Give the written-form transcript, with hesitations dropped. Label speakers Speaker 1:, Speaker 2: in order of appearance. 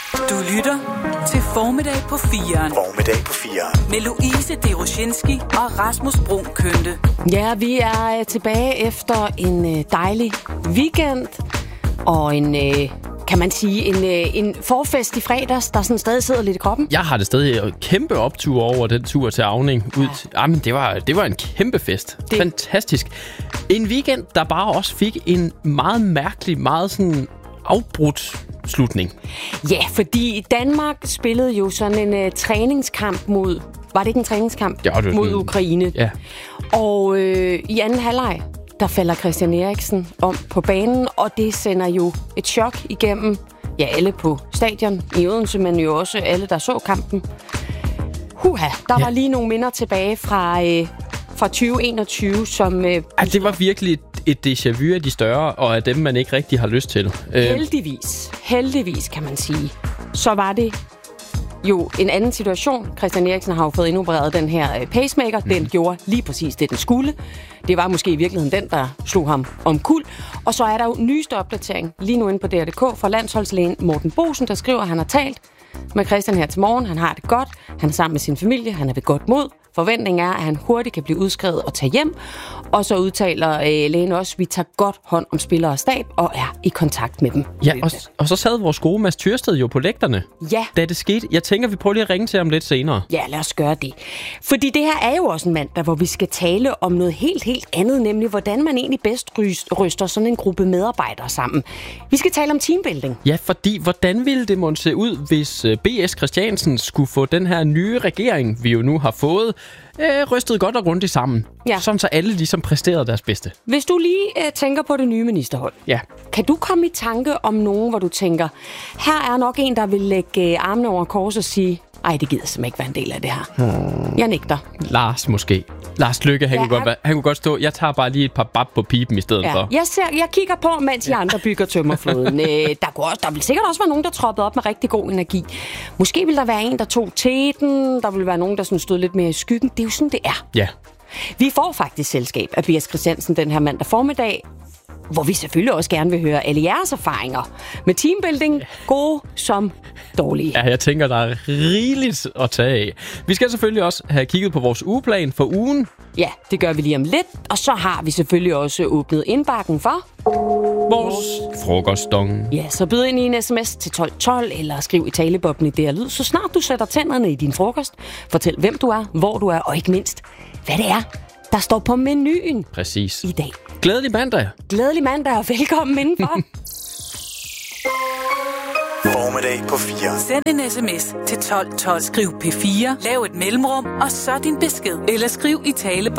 Speaker 1: Du lytter til Formiddag på 4'eren.
Speaker 2: Formiddag på 4'eren.
Speaker 1: Med Louise Deroshinski og Rasmus Bruun Kønte.
Speaker 3: Ja, vi er tilbage efter en dejlig weekend og en, kan man sige, en forfest i fredags, der sådan stadig sidder lidt i kroppen.
Speaker 4: Jeg har det stadig kæmpe optur over den tur til Auning. Jamen, det var en kæmpe fest. Fantastisk. En weekend, der bare også fik en meget mærkelig, meget sådan afbrudt slutning.
Speaker 3: Ja, fordi Danmark spillede jo sådan en træningskamp mod... Var det ikke en træningskamp?
Speaker 4: Ja, det
Speaker 3: mod Ukraine.
Speaker 4: Ja.
Speaker 3: Og i anden halvleg, der falder Christian Eriksen om på banen, og det sender jo et chok igennem alle på stadion i Odense, men jo også alle, der så kampen. Der var lige nogle minder tilbage fra 2021, som...
Speaker 4: det var virkelig et déjà vu af de større, og af dem, man ikke rigtig har lyst til.
Speaker 3: Heldigvis kan man sige, så var det jo en anden situation. Christian Eriksen har jo fået indopereret den her pacemaker. Den gjorde lige præcis det, den skulle. Det var måske i virkeligheden den, der slog ham omkuld. Og så er der jo nyeste opdatering lige nu inde på DR.dk fra landsholdslægen Morten Boesen, der skriver, at han har talt med Christian her til morgen. Han har det godt. Han er sammen med sin familie. Han er ved godt mod. Forventningen er, at han hurtigt kan blive udskrevet og tage hjem. Og så udtaler lægen også, at vi tager godt hånd om spillere og stab og er i kontakt med dem.
Speaker 4: Ja, og så sad vores gode Mads Tyrsted jo på lægterne, da det skete. Jeg tænker, vi prøver lige at ringe til ham lidt senere.
Speaker 3: Ja, lad os gøre det. Fordi det her er jo også en mandag, hvor vi skal tale om noget helt andet, nemlig hvordan man egentlig bedst ryster sådan en gruppe medarbejdere sammen. Vi skal tale om teambuilding.
Speaker 4: Ja, fordi hvordan ville det måtte se ud, hvis B.S. Christiansen skulle få den her nye regering, vi jo nu har fået, rystet godt og grundigt sammen. Ja. Sådan så alle ligesom præsterede deres bedste.
Speaker 3: Hvis du lige tænker på det nye ministerhold, kan du komme i tanke om nogen, hvor du tænker, her er nok en, der vil lægge armene over kors og sige, ej, det gider simpelthen ikke være en del af det her. Jeg nægter.
Speaker 4: Lars måske. Lars Løkke, han kunne godt stå. Jeg tager bare lige et par bab på pipen i stedet for.
Speaker 3: Jeg kigger på, mens de andre bygger tømmerfloden. Der vil sikkert også være nogen, der troppede op med rigtig god energi. Måske vil der være en, der tog teten. Der vil være nogen, der sådan stod lidt mere i skyggen. Det er jo sådan, det er.
Speaker 4: Ja.
Speaker 3: Vi får faktisk selskab af B.S. Christiansen den her mandag formiddag, hvor vi selvfølgelig også gerne vil høre alle jeres erfaringer med teambuilding, gode som dårlige.
Speaker 4: Ja, jeg tænker, der er rigeligt at tage af. Vi skal selvfølgelig også have kigget på vores ugeplan for ugen.
Speaker 3: Ja, det gør vi lige om lidt. Og så har vi selvfølgelig også åbnet indbakken for
Speaker 4: vores frokostdong.
Speaker 3: Ja, så byd ind i en sms til 1212, eller skriv i talebobben i DR Lyd, så snart du sætter tænderne i din frokost. Fortæl, hvem du er, hvor du er, og ikke mindst, hvad det er, der står på menuen.
Speaker 4: Præcis.
Speaker 3: I dag.
Speaker 4: Glædelig mandag.
Speaker 3: Glædelig mandag, og velkommen indenfor.
Speaker 2: Formiddag på 4.
Speaker 1: Send en sms til 1212. Skriv P4, lav et mellemrum, og så din besked. Eller skriv i taleboksen